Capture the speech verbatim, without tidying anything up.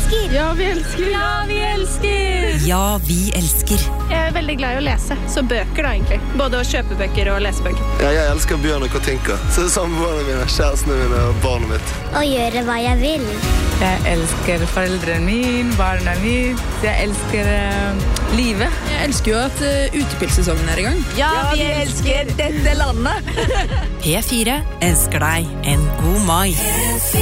elsker. Ja, vi elsker. Ja, vi elsker. Ja, vi elsker. Jeg er veldig glad i å lese, så bøker da egentlig. Både å kjøpe bøker og lese bøker. Ja, jeg elsker Bjørn og Katinka. Så det samme barna mine, kjærestene mine og barnet mitt. Og gjøre hva jeg vil. Jeg elsker foreldrene mine, barna mine. Jeg elsker uh, livet. Jeg elsker jo at uh, utepilsesongen er i gang. Ja, vi elsker dette landet. P fire elsker deg en god mai.